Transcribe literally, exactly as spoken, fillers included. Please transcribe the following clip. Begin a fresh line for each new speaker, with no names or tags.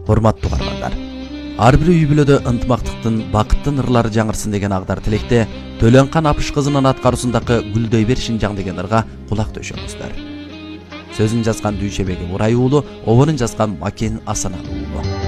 Урматтуу каармандар. Ар бир үй бүлөдө ынтымактыктын, бакыттын ырлары жаңырсын деген агдар тилекте Төлөнкан Апыш кызынын аткаруусундагы Гүлдөй бер Шинжаң деген ырга кулак төшөңүздөр. Сөзүн жазган Дүйшебеги Урай уулу, обонун жазган Макен Асаналы уулу.